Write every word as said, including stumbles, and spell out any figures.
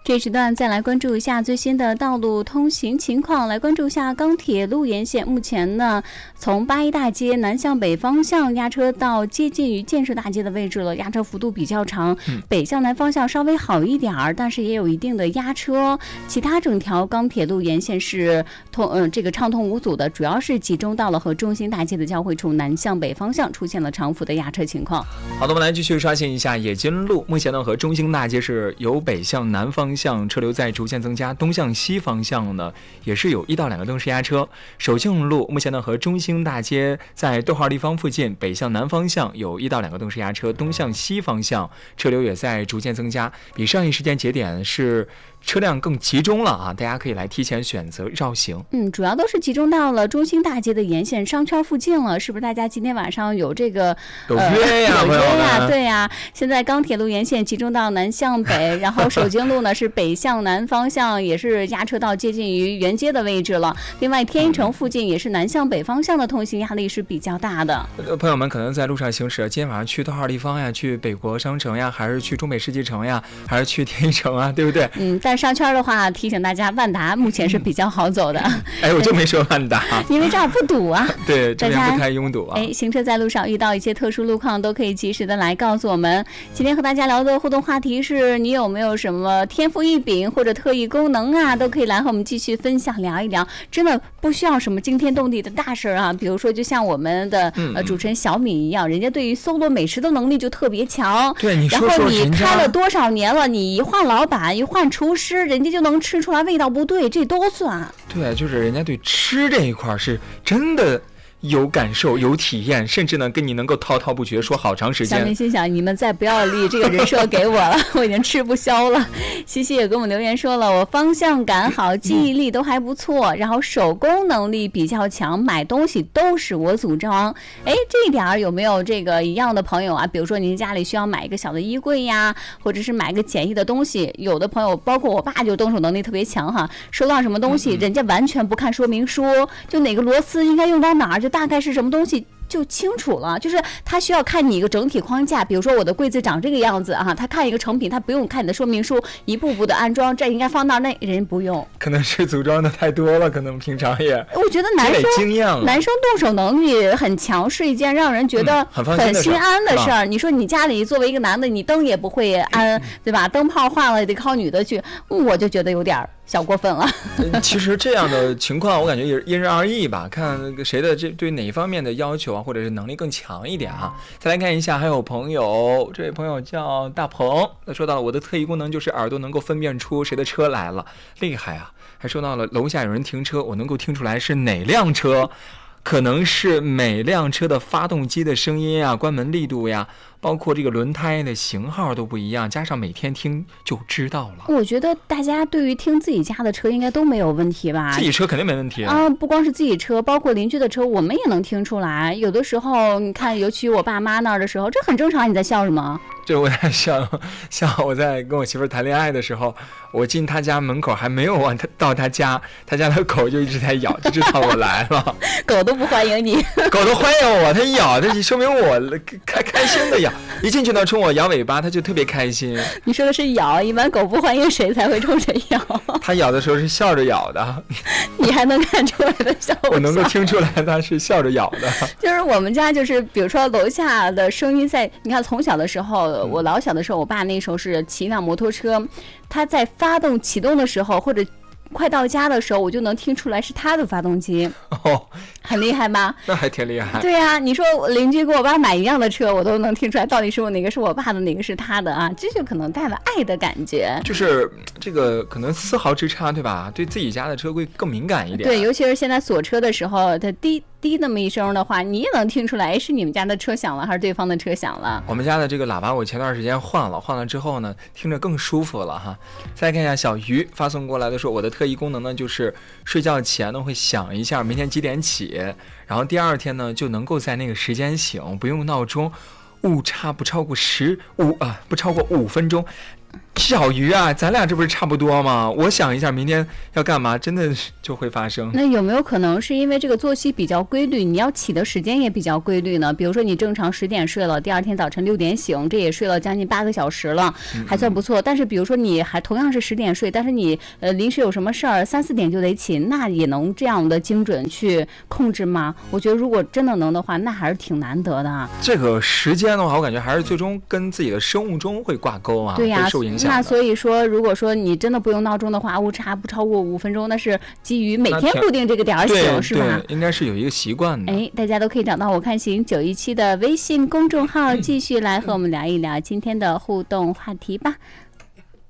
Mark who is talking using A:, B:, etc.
A: 这时段再来关注一下最新的道路通行情况，来关注一下钢铁路沿线。目前呢，从八一大街南向北方向压车到接近于建设大街的位置了，压车幅度比较长。嗯、北向南方向稍微好一点儿，但是也有一定的压车。其他整条钢铁路沿线是通呃这个畅通无阻的，主要是集中到了和中兴大街的交汇处，南向北方向出现了长幅的压车情况。
B: 好的，我们来继续刷新一下冶金路。目前呢，和中兴大街是由北向南方向车流在逐渐增加，东向西方向呢也是有一到两个灯是压车。首庆路目前呢和中兴大街在逗号地方附近，北向南方向有一到两个灯是压车，东向西方向车流也在逐渐增加，比上一时间节点是车辆更集中了啊，大家可以来提前选择绕行。
A: 嗯，主要都是集中到了中兴大街的沿线商圈附近了，是不是？大家今天晚上有这个
B: 有约呀、
A: 呃、有约呀？对呀。现在钢铁路沿线集中到南向北，然后首京路呢是北向南方向，也是压车到接近于原街的位置了。另外，天一城附近也是南向北方向的通行压力是比较大的。
B: 呃、朋友们可能在路上行驶，今天晚上去逗号地方呀，去北国商城呀，还是去中北世纪城呀，还是去天一城啊，对不对？
A: 嗯，但商圈的话，提醒大家，万达目前是比较好走的。
B: 哎，我就没说万达，
A: 因为这儿不堵啊。
B: 对，这边不太拥堵啊。
A: 哎，行车在路上遇到一些特殊路况，都可以及时的来告诉我们。今天和大家聊的互动话题是你有没有什么天赋异禀或者特异功能啊，都可以来和我们继续分享聊一聊。真的不需要什么惊天动地的大事啊，比如说就像我们的呃主持人小米一样，人家对于搜罗美食的能力就特别强。
B: 对，你说说
A: 然后你开了多少年了，你一换老板，一换厨师，人家就能吃出来味道不对，这都算。
B: 对，就是人家对吃这一块是真的有感受有体验，甚至呢跟你能够滔滔不绝说好长时间。
A: 小明心想，你们再不要立这个人设给我了，我已经吃不消了。西西也给我们留言说了，我方向感好，记忆力都还不错，然后手工能力比较强，买东西都是我组装。哎，这一点有没有这个一样的朋友啊？比如说您家里需要买一个小的衣柜呀，或者是买个简易的东西，有的朋友包括我爸就动手能力特别强哈，收到什么东西人家完全不看说明书，就哪个螺丝应该用到哪儿，就大概是什么东西就清楚了，就是他需要看你一个整体框架，比如说我的柜子长这个样子啊，他看一个成品，他不用看你的说明书，一步步的安装，这应该放到那，人不用。
B: 可能是组装的太多了，可能平常也。
A: 我觉得男生
B: 经验了，
A: 男生动手能力很强，是一件让人觉得很心安的事儿。嗯、你说你家里作为一个男的，你灯也不会安，对吧？灯泡换了也得靠女的去，我就觉得有点小过分了。
B: 其实这样的情况，我感觉也因人而异吧，看谁的这对哪一方面的要求啊，或者是能力更强一点啊。再来看一下，还有朋友，这位朋友叫大鹏，他说到了我的特异功能就是耳朵能够分辨出谁的车来了，厉害啊！还说到了楼下有人停车，我能够听出来是哪辆车。可能是每辆车的发动机的声音啊，关门力度呀，包括这个轮胎的型号都不一样，加上每天听就知道了。
A: 我觉得大家对于听自己家的车应该都没有问题吧？
B: 自己车肯定没问题啊！
A: 啊，不光是自己车，包括邻居的车，我们也能听出来。有的时候，你看，尤其我爸妈那儿的时候，这很正常。你在笑什么？
B: 这我在想，像我在跟我媳妇谈恋爱的时候，我进他家门口还没有往他到他家，他家的狗就一直在咬，就知道我来了。
A: 狗都不欢迎你，
B: 狗都欢迎我，它咬，它说明我开开心的咬。一进去呢，冲我摇尾巴，它就特别开心。
A: 你说的是咬，一般狗不欢迎谁才会冲谁咬。
B: 它咬的时候是笑着咬的。
A: 你还能看出来的笑不笑？
B: 我能够听出来它是笑着咬的。
A: 就是我们家就是比如说楼下的声音在，你看从小的时候，我老小的时候，我爸那时候是骑一辆摩托车，他在发动启动的时候或者快到家的时候，我就能听出来是他的发动机。哦，很厉害吧？
B: 那还挺厉害。
A: 对呀、啊，你说邻居给我爸买一样的车，我都能听出来到底是我哪个是我爸的，哪个是他的啊，这就可能带了爱的感觉。
B: 就是这个可能丝毫之差，对吧？对自己家的车会更敏感一点。
A: 对，尤其是现在锁车的时候，它滴滴那么一声的话，你也能听出来是你们家的车响了还是对方的车响了。
B: 我们家的这个喇叭我前段时间换了，换了之后呢，听着更舒服了哈。再看一下小鱼发送过来的说，我的特异功能呢就是睡觉前呢会想一下明天几点起，然后第二天呢就能够在那个时间醒，不用闹钟，误差不超过十五啊，不超过五分钟。 小鱼啊，咱俩这不是差不多吗？我想一下明天要干嘛，真的就会发生。
A: 那有没有可能是因为这个作息比较规律，你要起的时间也比较规律呢？比如说你正常十点睡了，第二天早晨六点醒，这也睡了将近八个小时了，还算不错。但是比如说你还同样是十点睡，但是你呃临时有什么事儿，三四点就得起，那也能这样的精准去控制吗？我觉得如果真的能的话，那还是挺难得的啊。
B: 这个时间的话，我感觉还是最终跟自己的生物钟会挂钩啊，
A: 对呀、
B: 会受影响的。
A: 那所以说，如果说你真的不用闹钟的话，误差不超过五分钟，那是基于每天固定这个点儿醒，是吧？
B: 对，应该是有一个习惯的。
A: 哎，大家都可以找到我看行九一七的微信公众号，继续来和我们聊一聊今天的互动话题吧。